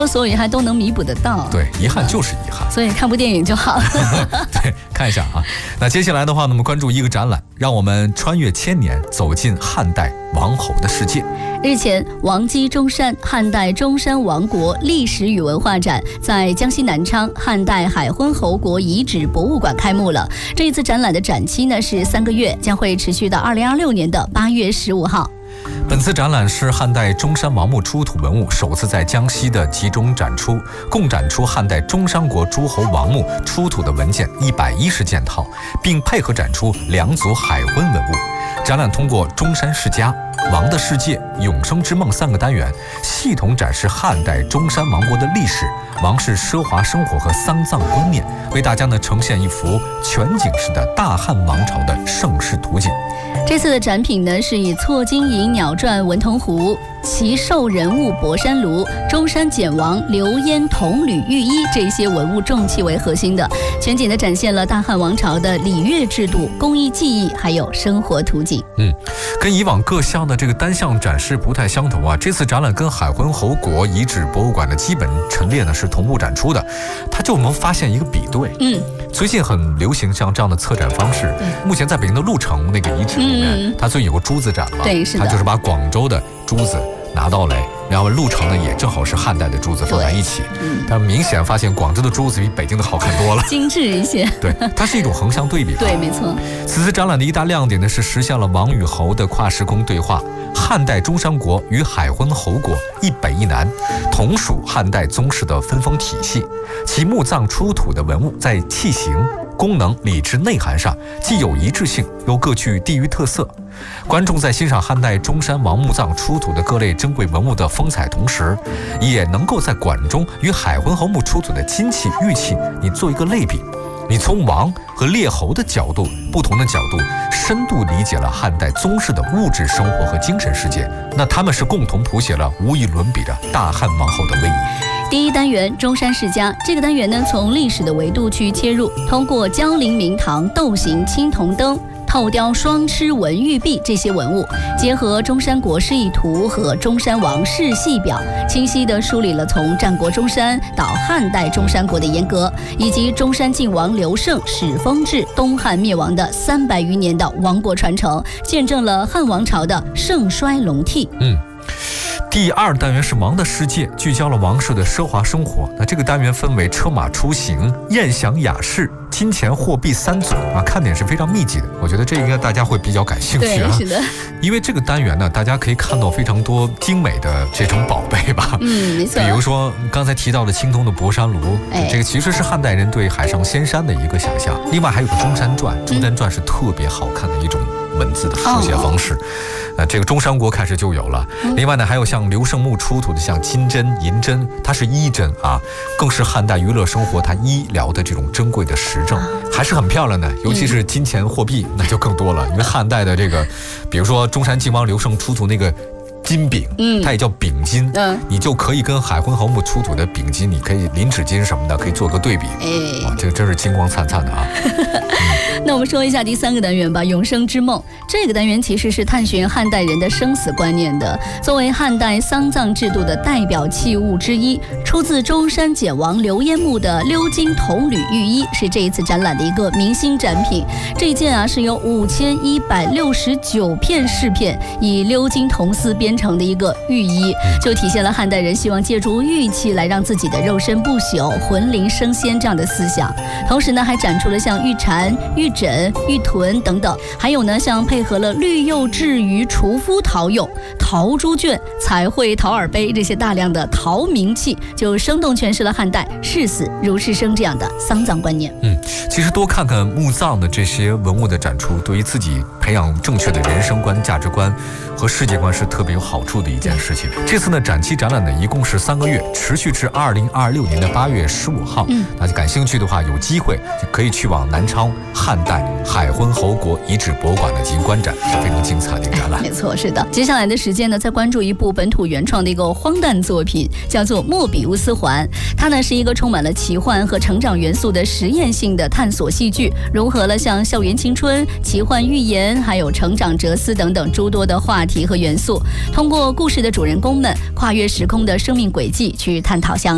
所有遗憾都能弥补得到。 对，遗憾就是遗憾， 所以看部电影就好。 对，看一下啊。那接下来的话呢，我们关注一个展览，让我们穿越千年，走进汉代王侯的世界。 日前，王姬中山汉代中山王国历史与文化展在江西南昌汉代海昏侯国遗址博物馆开幕了。这一次展览的展期呢是3个月，将会持续到2026年的8月15号。 本次展览是汉代中山王墓出土文物首次在江西的集中展出，共展出汉代中山国诸侯王墓出土的文件110件套，并配合展出2组海昏文物。展览通过中山世家、王的世界、永生之梦3个单元，系统展示汉代中山王国的历史、王室奢华生活和丧葬观念，为大家呢呈现一幅全景式的大汉王朝的盛世图景。 这次的展品呢是以错金银鸟传文铜壶、奇兽人物博山炉、中山简王流烟铜缕玉衣这些文物重器为核心的，全景的展现了大汉王朝的礼乐制度、工艺技艺还有生活图景。 跟以往各项的这个单项展示不太相同啊。这次展览跟海昏侯国遗址博物馆的基本陈列呢是同步展出的，它就能发现一个比对。最近很流行像这样的策展方式。目前在北京的鹿城那个遗址里面，它最近有个珠子展嘛， 对，是的， 它就是把广州的珠子拿到来，然后鹿城呢也正好是汉代的珠子放在一起，但明显发现广州的珠子比北京的好看多了， 精致一些。 对，它是一种横向对比。 对，没错。 此次展览的一大亮点呢是实现了王与侯的跨时空对话，汉代中山国与海昏侯国一北一南，同属汉代宗室的分封体系，其墓葬出土的文物在器型、功能、礼制、内涵上既有一致性，又各具地域特色。观众在欣赏汉代中山王墓葬出土的各类珍贵文物的风采同时，也能够在馆中与海昏侯墓出土的金器、玉器你做一个类比，你从王和列侯的角度，不同的角度深度理解了汉代宗室的物质生活和精神世界，那他们是共同谱写了无与伦比的大汉王后的威仪。 第一单元中山世家，这个单元呢从历史的维度去切入，通过交陵明堂斗形青铜灯、透雕双狮纹玉璧这些文物，结合中山国示意图和中山王世系表，清晰地梳理了从战国中山到汉代中山国的沿革，以及中山靖王刘胜始封至东汉灭亡的300余年的王国传承，见证了汉王朝的盛衰隆替。 第2单元是王的世界，聚焦了王室的奢华生活。那这个单元分为车马出行、宴享雅事、金钱货币3组啊，看点是非常密集的。我觉得这应该大家会比较感兴趣啊。 对，是的。 因为这个单元呢，大家可以看到非常多精美的这种宝贝吧。 没错。 比如说刚才提到的青铜的博山炉，这个其实是汉代人对海上仙山的一个想象。另外还有个中山传，中山传是特别好看的一种文字的书写方式。这个中山国开始就有了。另外呢，还有像刘胜墓出土的像金针、银针，它是衣针啊，更是汉代娱乐生活它医疗的这种珍贵的实证，还是很漂亮的。尤其是金钱货币，那就更多了。因为汉代的这个，比如说中山靖王刘胜出土那个金饼，它也叫饼金，你就可以跟海昏侯墓出土的饼金，你可以临纸金什么的可以做个对比。这个真是金光灿灿的啊。 那我们说一下第3个单元吧，永生之梦。这个单元其实是探寻汉代人的生死观念的。作为汉代丧葬制度的代表器物之一，出自中山简王刘焉墓的鎏金铜缕玉衣是这一次展览的一个明星展品。这一件是由5169片饰片以鎏金铜丝编成的一个玉衣，就体现了汉代人希望借助玉器来让自己的肉身不朽、魂灵升仙这样的思想。同时呢，还展出了像玉蝉、玉枕、玉臀等等，还有呢像配合了绿釉制于厨夫陶釉、陶朱卷、彩绘陶耳杯这些大量的陶名器，就生动诠释了汉代视死如是生这样的丧葬观念。 其实多看看墓葬的这些文物的展出，对于自己培养正确的人生观、价值观和世界观是特别有好处的一件事情。这次呢展期展览呢一共是3个月，持续至2026年的8月15号。大家感兴趣的话，有机会就可以去往南昌汉代海昏侯国遗址博物馆的进行观展，是非常精彩的一个展览。 没错，是的。接下来的时间呢，再关注一部本土原创的一个荒诞作品，叫做《莫比乌斯环》。它呢是一个充满了奇幻和成长元素的实验性的探索戏剧，融合了像校园青春、奇幻寓言，还有成长哲思等等诸多的话题和元素，通过故事的主人公们跨越时空的生命轨迹去探讨像